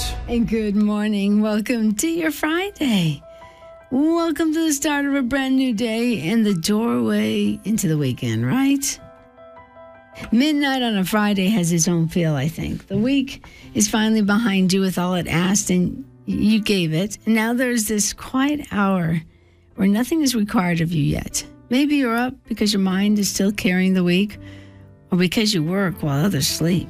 And good morning. Welcome to your Friday. Welcome to the start of a brand new day and the doorway into the weekend, right? Midnight on a Friday has its own feel, I think. The week is finally behind you with all it asked, and you gave it. And now there's this quiet hour where nothing is required of you yet. Maybe you're up because your mind is still carrying the week, or because you work while others sleep.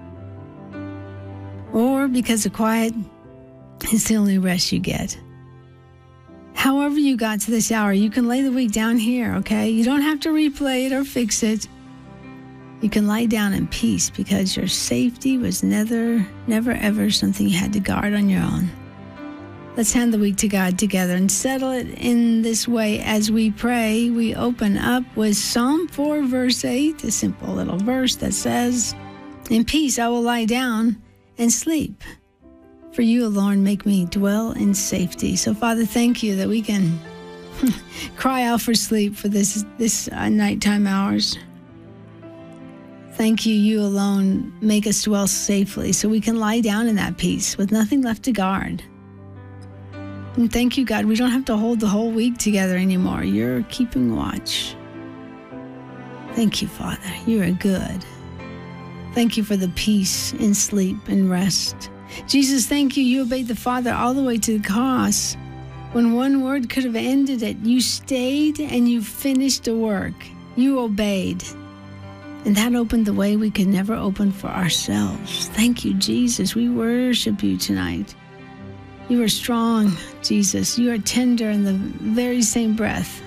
Or because the quiet is the only rest you get. However you got to this hour, you can lay the week down here, okay? You don't have to replay it or fix it. You can lie down in peace because your safety was never ever something you had to guard on your own. Let's hand the week to God together and settle it in this way as we pray. We open up with Psalm 4, verse 8, a simple little verse that says, "In peace I will lie down and sleep. For you alone make me dwell in safety." So, Father, thank you that we can cry out for sleep for this nighttime hours. Thank you, you alone make us dwell safely so we can lie down in that peace with nothing left to guard. And thank you, God, we don't have to hold the whole week together anymore. You're keeping watch. Thank you, Father. You are good. Thank you for the peace in sleep and rest. Jesus, thank you. You obeyed the Father all the way to the cross. When one word could have ended it, you stayed and you finished the work. You obeyed. And that opened the way we could never open for ourselves. Thank you, Jesus. We worship you tonight. You are strong, Jesus. You are tender in the very same breath.